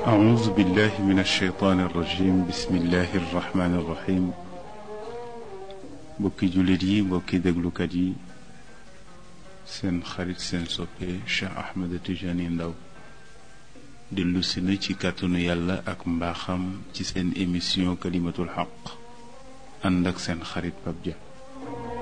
أعوذ بالله من الشيطان الرجيم بسم الله الرحمن الرحيم بوكي جوليدي بوكي دغلوكادي سين خريط سين سوبي شيخ أحمد تيجاني ndaw dellu si na ci kàttanu yàlla ak mbaaxam ci seen émission kalimatul xaq ànd ak seen xarit Pape Dia